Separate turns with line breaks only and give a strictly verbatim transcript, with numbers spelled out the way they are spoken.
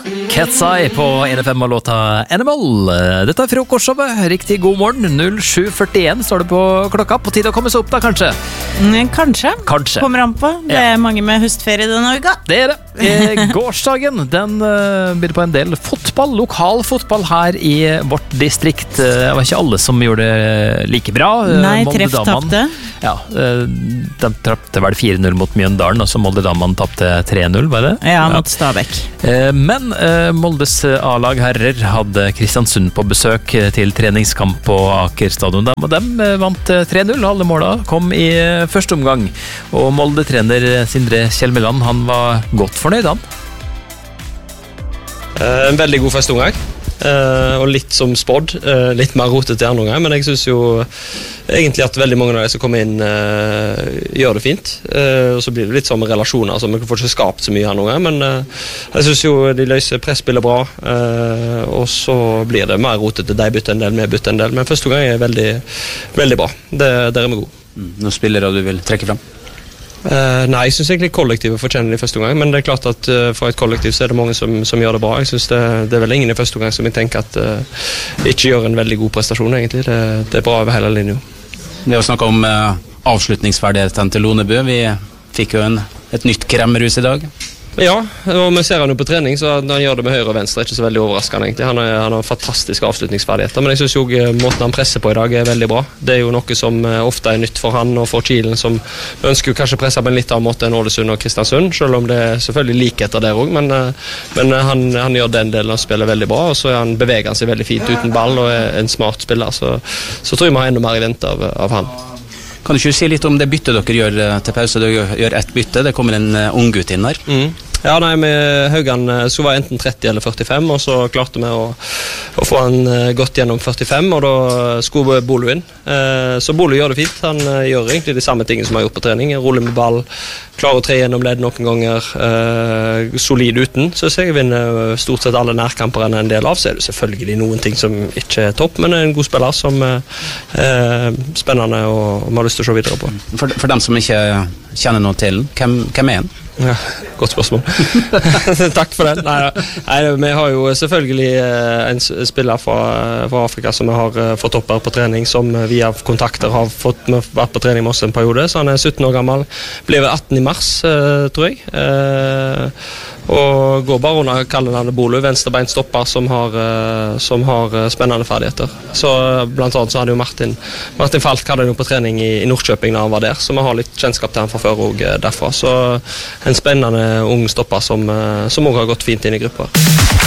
Cat's Eye på N F M og låta Animal. Dette er frokostshowet. Riktig god morgen. null sju førtien står det på klokka. På tide å komme seg opp da, kanskje?
Kanskje.
Kanskje.
Kommer an på. Det er ja. mange med høstferie denne uka.
Det er det. Eh, gårsdagen, den uh, byr på en del fotball, lokal fotball her i vårt distrikt. Det var ikke alle som gjorde det like bra.
Nei, treff tapte.
Ja, uh, de tapte vel fire null mot Mjøndalen, og så Molde Daman tapte tre null, var det?
Ja, mot Stabæk.
Uh, men uh, Moldes A-lag herrer hadde Kristiansund på besøk til treningskamp på Aker stadion. De, de vant tre null, alle måla kom i første omgang. Og Molde-trener Sindre Kjellmeland, han var godt fornøyd, han.
Uh, en veldig god første omgang. Uh, og litt som spådd, uh, litt mer rotet til andre omgang, men jeg synes jo egentlig at veldig mange av de som kommer inn uh, gjør det fint, uh, og så blir det litt sånn med relasjoner, så vi får ikke skapt så mye andre omgang, men uh, jeg synes jo de løser presspillet bra, uh, og så blir det mer rotet til de bytter en del, vi bytter en del, men første omgang er veldig, veldig bra, det, der er vi gode.
Mm. Noen spillere du vil trekke frem?
Uh, nei, jeg synes egentlig kollektivet fortjener det i første omgang, men det er klart at uh, for et kollektiv så er det mange som, som gjør det bra. Jeg synes det, det er vel ingen i første omgang som jeg tenker at uh, ikke gjør en veldig god prestasjon egentlig. Det, det er bra over hele linjen.
Vi har snakket om uh, avslutningsferdigheten til Lonebø. Vi fikk jo en, et nytt kremmerhus i dag.
Ja, og vi ser han jo på trening, så han gjør det med høyre og venstre er ikke så veldig overraskende egentlig. Han, er, han har fantastiske avslutningsferdigheter, men jeg synes jo måten han presser på i dag er veldig bra. Det er jo noe som ofte er nytt for han og for Kielen, som ønsker jo kanskje presse på en litt annen måte enn Ålesund og Kristiansund, selv om det er selvfølgelig likheter der også, men, men han, han gjør den delen av spillet veldig bra, og så han beveger han seg veldig fint uten ball og er en smart spiller, så, så tror jeg vi har enda mer i vente av, av han.
Kan du ikke si litt om det byttet dere gjør til pause? Dere gjør ett bytte, det kommer en ung gutt inn her.
Mm. Ja, nei, med Haugan så var enten tretti eller førtifem, og så klarte vi å, å få han gått gjennom førtifem, og da skulle Bolo inn. Eh, så Bolo gjør det fint, han gjør egentlig de samme tingene som han har gjort på trening, roller med ball, klarer å tre gjennom ledd noen ganger, eh, solid uten, så jeg vinner stort sett alle nærkamper enn en del av, så er det selvfølgelig noen ting som ikke er topp, men en god spiller som er eh, spennende og vi har lyst til å se videre på.
For, for dem som ikke kjenner noe til, hvem, hvem er han?
Ja, godt spørsmål. Takk for den. Nei, nei, vi har jo selvfølgelig en spiller fra, fra Afrika som vi har fått opp her på trening, som via kontakter har fått vært på trening med oss en periode, så han er sytten år gammel, blir atten i mars, tror jeg, og går bare under kallenavnet Bolo, venstrebeint stopper som har, som har spennende ferdigheter. Så blant annet så hadde jo Martin, Martin Falk hadde jo på trening i, i Nordkjøping når han var der, så vi har litt kjennskap til han fra før og derfra, så en spennende ung stopper som, som også har gått fint inn i gruppa.